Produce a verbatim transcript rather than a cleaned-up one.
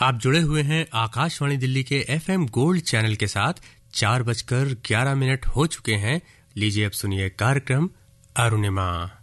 आप जुड़े हुए हैं आकाशवाणी दिल्ली के एफएम गोल्ड चैनल के साथ। चार बजकर ग्यारह मिनट हो चुके हैं। लीजिए अब सुनिए कार्यक्रम अरुणिमा।